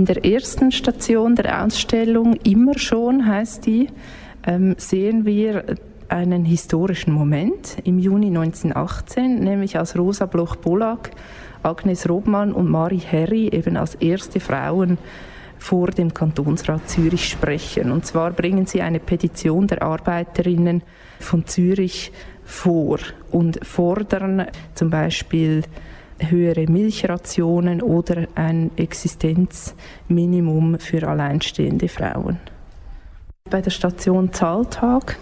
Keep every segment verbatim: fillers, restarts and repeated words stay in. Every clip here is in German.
In der ersten Station der Ausstellung, immer schon heißt die, ähm, sehen wir einen historischen Moment im Juni neunzehnhundertachtzehn, nämlich als Rosa Bloch-Bolag, Agnes Robmann und Marie Herry eben als erste Frauen vor dem Kantonsrat Zürich sprechen. Und zwar bringen sie eine Petition der Arbeiterinnen von Zürich vor und fordern zum Beispiel höhere Milchrationen oder ein Existenzminimum für alleinstehende Frauen. Bei der Station Zahltag,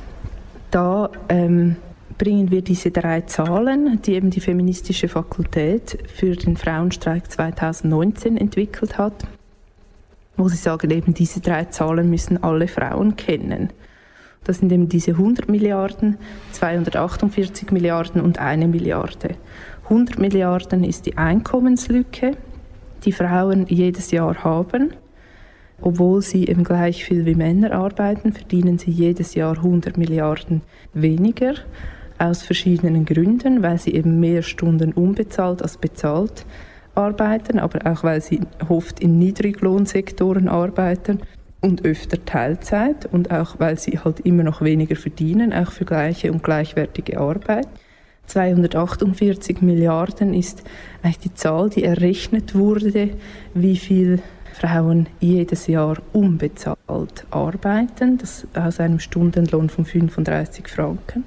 da ähm, bringen wir diese drei Zahlen, die eben die Feministische Fakultät für den Frauenstreik zweitausendneunzehn entwickelt hat, wo sie sagen, eben diese drei Zahlen müssen alle Frauen kennen. Das sind eben diese hundert Milliarden, zweihundertachtundvierzig Milliarden und eine Milliarde. hundert Milliarden ist die Einkommenslücke, die Frauen jedes Jahr haben. Obwohl sie eben gleich viel wie Männer arbeiten, verdienen sie jedes Jahr hundert Milliarden weniger. Aus verschiedenen Gründen, weil sie eben mehr Stunden unbezahlt als bezahlt arbeiten, aber auch weil sie oft in Niedriglohnsektoren arbeiten und öfter Teilzeit und auch weil sie halt immer noch weniger verdienen, auch für gleiche und gleichwertige Arbeit. zweihundertachtundvierzig Milliarden ist eigentlich die Zahl, die errechnet wurde, wie viel Frauen jedes Jahr unbezahlt arbeiten, das aus einem Stundenlohn von fünfunddreißig Franken.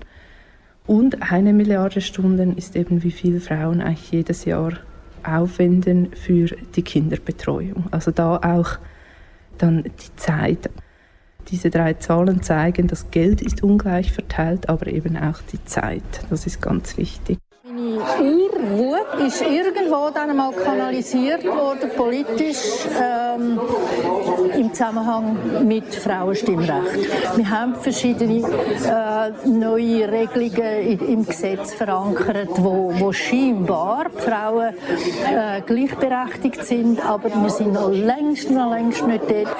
Und eine Milliarde Stunden ist eben, wie viel Frauen eigentlich jedes Jahr aufwenden für die Kinderbetreuung. Also da auch dann die Zeit. Diese drei Zahlen zeigen, das Geld ist ungleich verteilt, aber eben auch die Zeit. Das ist ganz wichtig. Meine Urwut ist irgendwo dann einmal kanalisiert worden, politisch, ähm, im Zusammenhang mit Frauenstimmrecht. Wir haben verschiedene äh, neue Regelungen im Gesetz verankert, wo, wo scheinbar die Frauen äh, gleichberechtigt sind, aber wir sind noch längst, noch längst nicht dort.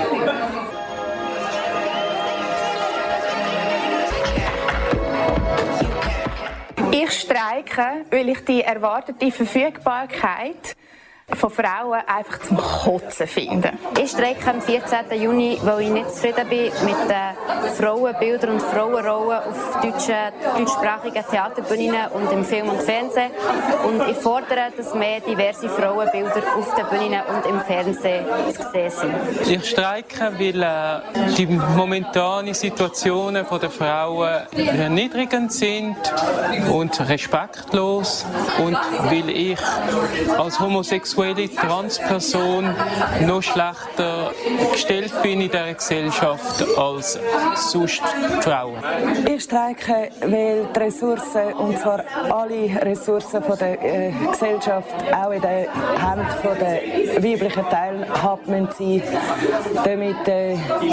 Ich streike, weil ich die erwartete Verfügbarkeit von Frauen einfach zum Kotzen finde. Ich streike am vierzehnten Juni, weil ich nicht zufrieden bin mit den Frauenbildern und Frauenrollen auf deutschen, deutschsprachigen Theaterbühnen und im Film und Fernsehen. Und ich fordere, dass mehr diverse Frauenbilder auf den Bühnen und im Fernsehen zu sehen sind. Ich streike, weil äh, die momentanen Situationen der Frauen erniedrigend sind und respektlos. Und weil ich als homosexuelle Transperson noch schlechter gestellt bin in dieser Gesellschaft als sonst Frauen. Ich streike, weil die Ressourcen, und zwar alle Ressourcen von der äh, Gesellschaft, auch in den Händen der weiblichen Teilhabe sein, damit äh,